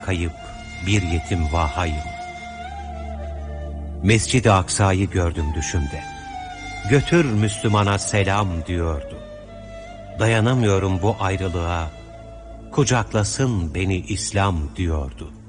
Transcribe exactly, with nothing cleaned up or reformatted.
kayıp bir yetim vahayım. Mescid-i Aksa'yı gördüm düşümde. Götür Müslümana selam diyordu. Dayanamıyorum bu ayrılığa, kucaklasın beni İslam diyordu.